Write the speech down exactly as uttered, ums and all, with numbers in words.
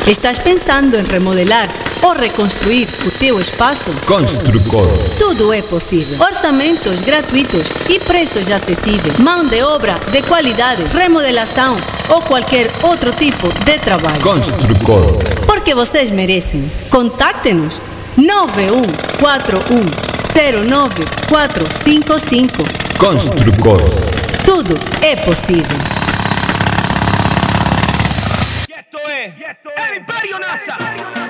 Estás pensando em remodelar ou reconstruir o teu espaço? Construcor. Tudo é possível. Orçamentos gratuitos e preços acessíveis. Mão de obra de qualidade, remodelação ou qualquer outro tipo de trabalho. Construcor. Porque vocês merecem. Contacte-nos nove um quatro um zero nove quatro cinco cinco. Construcor. Tudo é possível.